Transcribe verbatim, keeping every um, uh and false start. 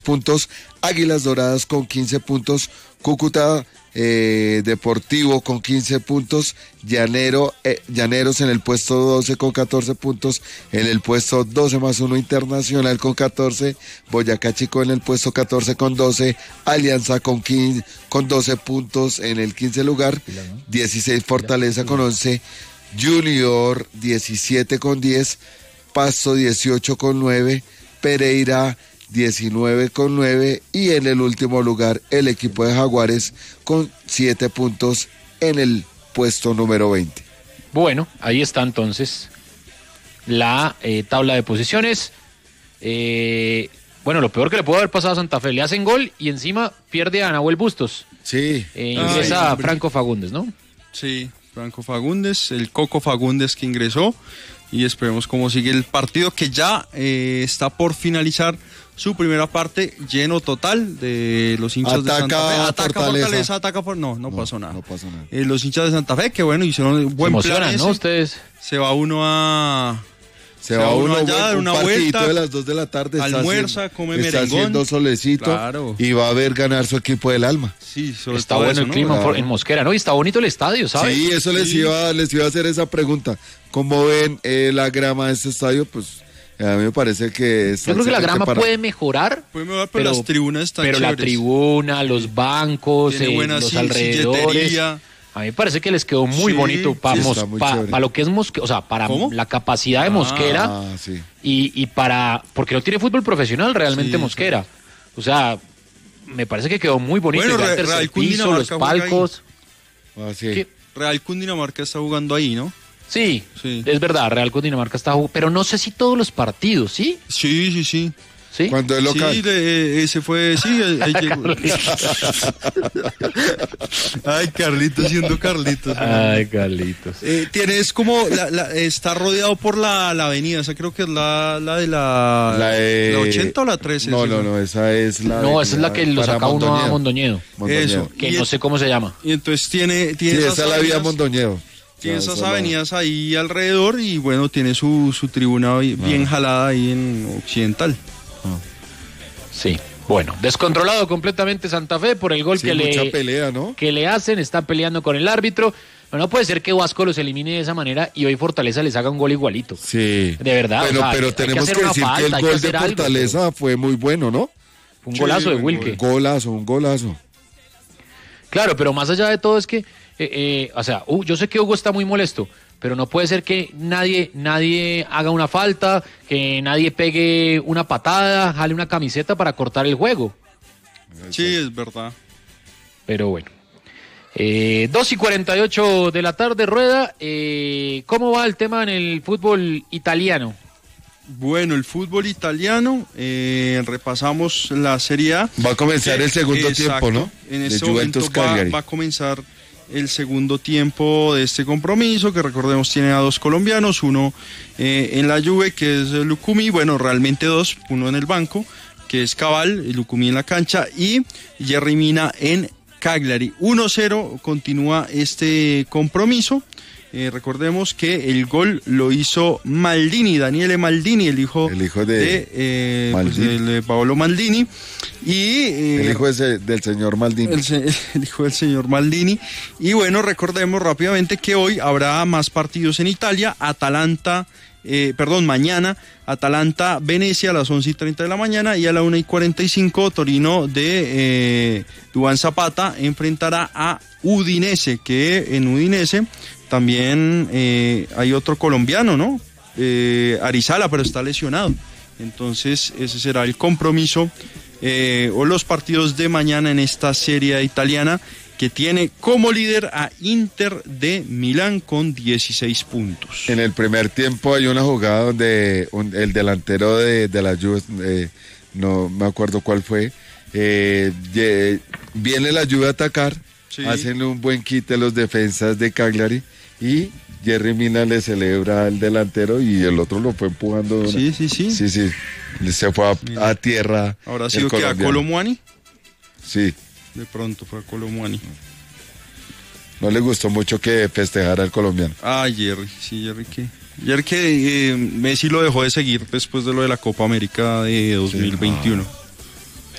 puntos, Águilas Doradas con quince puntos, Cúcuta eh, Deportivo con quince puntos, Llanero, eh, Llaneros en el puesto doce con catorce puntos, en el puesto doce más uno Internacional con catorce, Boyacá Chico en el puesto catorce con doce, Alianza con quince, con doce puntos en el quince lugar, dieciséis Fortaleza con once, Junior diecisiete con diez, Pasto dieciocho con nueve, Pereira diecinueve con nueve y en el último lugar el equipo de Jaguares con siete puntos en el puesto número veinte. Bueno, ahí está entonces la eh, tabla de posiciones. Eh, bueno, lo peor que le puede haber pasado a Santa Fe, le hacen gol y encima pierde a Nahuel Bustos. Sí. Eh, ingresa Ay, a Franco Fagundes, ¿no? Sí, Franco Fagundes, el Coco Fagundes que ingresó y esperemos cómo sigue el partido que ya eh, está por finalizar su primera parte, lleno total de los hinchas Ataca de Santa Fe. Ataca Fortaleza. Fortaleza, ataca por... No, no, no pasó nada. No pasó nada. Eh, los hinchas de Santa Fe, que bueno, hicieron un buen Se plan emocionan, ese. ¿no? Ustedes. Se va uno a... Se, se va uno allá a dar una un partidito vuelta, de las dos de la tarde. almuerza, está come está merengón. haciendo solecito, claro. Y va a ver ganar su equipo del alma. Sí, sobre Está todo bueno eso, el ¿no? clima Claro. en Mosquera, ¿no? Y está bonito el estadio, ¿sabes? Sí, eso les, Sí. iba, les iba a hacer esa pregunta. ¿Cómo ven eh, la grama de este estadio? Pues a mí me parece que... Yo creo que la grama para... puede mejorar, puede mejorar, pero, pero las tribunas están Pero chéveres. la tribuna, los bancos, Tiene eh, buena los sí, alrededores... silletería. A mí me parece que les quedó muy Sí, bonito para sí, mos, está muy pa, chévere. pa lo que es Mosquera, o sea, para ¿Cómo? la capacidad de Mosquera Ah, sí. y, y para... Porque no tiene fútbol profesional realmente Sí, Mosquera. O sea, me parece que quedó muy bonito. Bueno, ya el Re- tercer Real piso, Cundinamarca los juega ahí. palcos... Ah, sí. ¿Qué? Real Cundinamarca está jugando ahí, ¿no? Sí, Sí. es verdad, Real Cundinamarca está jugando, pero no sé si todos los partidos, ¿sí? Sí, sí, sí. ¿Sí? Cuando es local. Sí, de, ese fue, sí, él, él llegó. Ay, Carlitos siendo Carlitos. Ay, Carlitos. Eh, tienes como, la, la, está rodeado por la, la avenida, esa creo que es la, la de la, La, de- la ochenta o la trece. No, ¿sí? no, no, esa es la... No, esa es la que lo para saca uno a Mondoñedo, Mondoñedo. Eso. que Y no es- sé cómo se llama. Y entonces tiene, tiene Sí, esas esa es la vía avenidas- Mondoñedo. Tiene Ya, esas esa es la- avenidas ahí alrededor y bueno, tiene su, su tribuna bien jalada ahí en Occidental. Sí. Bueno, descontrolado completamente Santa Fe por el gol Sí, que mucha le pelea, ¿no? que le hacen, está peleando con el árbitro. No, no puede ser que Vasco los elimine de esa manera y hoy Fortaleza les haga un gol igualito. Sí. De verdad, Bueno, o sea, pero hay que tenemos hacer que una decir falta, que el hay que gol de hacer algo, Fortaleza fue muy bueno, ¿no? Un Sí, golazo de buen Wilke. Un golazo, un golazo. Claro, pero más allá de todo es que, eh, eh, o sea, uh, yo sé que Hugo está muy molesto, pero no puede ser que nadie, nadie haga una falta, que nadie pegue una patada, jale una camiseta para cortar el juego. Sí, es verdad. Pero bueno. Eh, dos y cuarenta y ocho de la tarde, Rueda. Eh, ¿Cómo va el tema en el fútbol italiano? Bueno, el fútbol italiano, eh, repasamos la Serie A. Va a comenzar Que- el segundo exacto, tiempo, ¿no? En De este Juventus momento va, Cagliari. va a comenzar el segundo tiempo de este compromiso, que recordemos tiene a dos colombianos, uno eh, en la Juve, que es Lucumi, bueno, realmente dos, uno en el banco, que es Cabal, y Lucumi en la cancha, y Jerry Mina en Cagliari. uno cero continúa este compromiso. Eh, recordemos que el gol lo hizo Maldini, Daniele Maldini, el hijo, El hijo de eh, pues, Maldini. el, eh, Paolo Maldini. Y, eh, El hijo ese, del señor Maldini. el, se- el hijo del señor Maldini. Y bueno, recordemos rápidamente que hoy habrá más partidos en Italia. Atalanta, eh, perdón, mañana, Atalanta, Venecia a las once y treinta de la mañana y a la una y cuarenta y cinco Torino de eh, Duván Zapata enfrentará a Udinese, que en Udinese también eh, hay otro colombiano, ¿no? Eh, Arizala, pero está lesionado. Entonces ese será el compromiso eh, o los partidos de mañana en esta serie italiana, que tiene como líder a Inter de Milán con dieciséis puntos. En el primer tiempo hay una jugada donde un- el delantero de, de la Juve, eh, no me acuerdo cuál fue, eh, ye- viene la Juve a atacar, Sí. hacen un buen quite los defensas de Cagliari y Jerry Mina le celebra al delantero y el otro lo fue empujando. de una- Sí, sí, sí. Sí, sí, se fue a, a tierra. Ahora sí el que a colombiano. Colomuani, Sí, de pronto fue a Colomuani. no le gustó mucho que festejara al colombiano. Ah, Jerry, sí, Jerry que... Jerry que eh, Messi lo dejó de seguir después de lo de la Copa América de dos mil veintiuno.